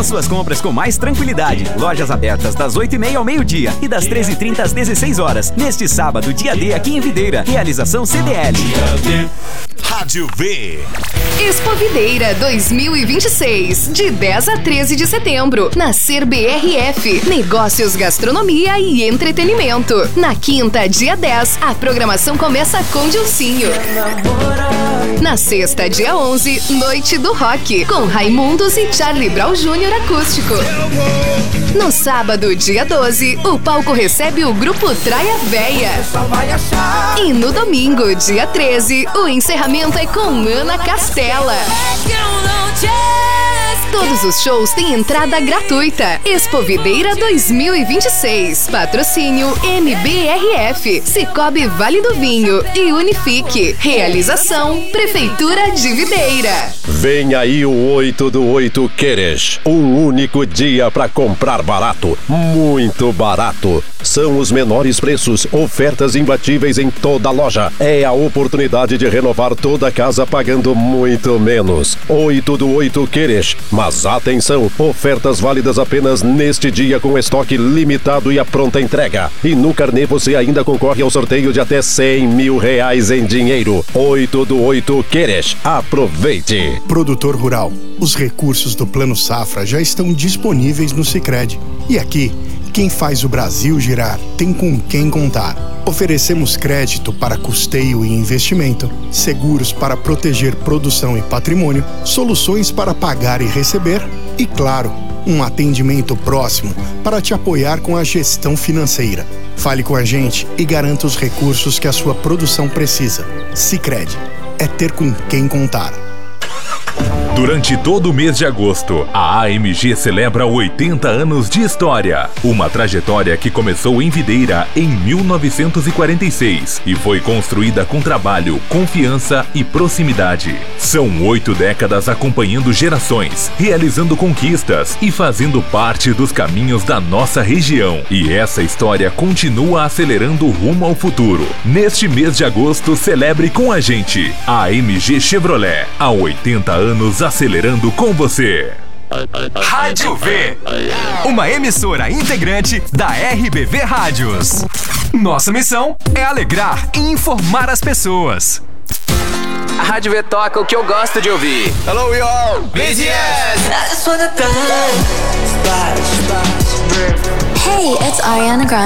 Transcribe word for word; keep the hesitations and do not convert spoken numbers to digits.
suas compras com mais tranquilidade. Lojas abertas das oito e meia ao meio-dia e das treze e trinta às dezesseis horas. Neste sábado, dia D aqui em Videira. Realização C D L. Rádio V. Expo Videira dois mil e vinte e seis, de dez a treze de setembro, na Ser B R F, Negócios, Gastronomia e Entretenimento. Na quinta, dia dez, a programação começa com Dilcinho. Na sexta, dia onze, Noite do Rock, com Raimundos e Charlie Brown Júnior acústico. No sábado, dia doze, o palco recebe o grupo Traia Véia. E no domingo, dia treze, o encerramento é com Ana Castela. Todos os shows têm entrada gratuita. Expo Videira dois mil e vinte e seis. Patrocínio M B R F, Cicobi Vale do Vinho e Unifique. Realização Prefeitura de Videira. Vem aí o oito do oito Queres. Um único dia para comprar barato. Muito barato. São os menores preços, ofertas imbatíveis em toda a loja. É a oportunidade de renovar toda a casa pagando muito menos. oito do oito Queres. Mas atenção, ofertas válidas apenas neste dia com estoque limitado e a pronta entrega. E no carnê você ainda concorre ao sorteio de até cem mil reais em dinheiro. oito do oito Queres. Aproveite! Produtor rural, os recursos do Plano Safra já estão disponíveis no Sicredi. E aqui, quem faz o Brasil girar tem com quem contar. Oferecemos crédito para custeio e investimento, seguros para proteger produção e patrimônio, soluções para pagar e receber e, claro, um atendimento próximo para te apoiar com a gestão financeira. Fale com a gente e garanta os recursos que a sua produção precisa. Sicredi é ter com quem contar. Durante todo o mês de agosto, a A M G celebra oitenta anos de história. Uma trajetória que começou em Videira em mil novecentos e quarenta e seis e foi construída com trabalho, confiança e proximidade. São oito décadas acompanhando gerações, realizando conquistas e fazendo parte dos caminhos da nossa região. E essa história continua acelerando rumo ao futuro. Neste mês de agosto, celebre com a gente. A M G Chevrolet, há oitenta anos acelerando com você. Rádio V, uma emissora integrante da R B V Rádios. Nossa missão é alegrar e informar as pessoas. A Rádio V toca o que eu gosto de ouvir. Hello, y'all! B T S! Hey, it's Ariana Grande.